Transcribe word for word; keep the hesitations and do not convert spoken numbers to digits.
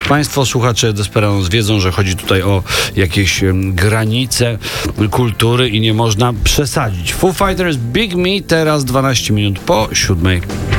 Państwo słuchacze Desperados wiedzą, że chodzi tutaj o jakieś um, granice kultury i nie można przesadzić. Foo Fighters, Big Me, teraz dwanaście minut po siódmej.